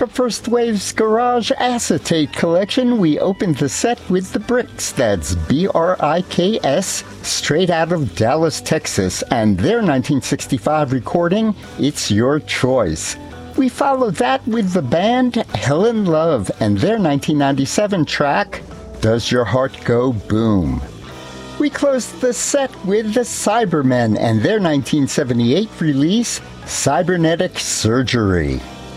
a First Wave's Garage Acetate collection, we opened the set with The Bricks, that's B-R-I-K-S, straight out of Dallas, Texas, and their 1965 recording, It's Your Choice. We followed that with the band Helen Love and their 1997 track, Does Your Heart Go Boom? We closed the set with the Cybermen and their 1978 release, Cybernetic Surgery.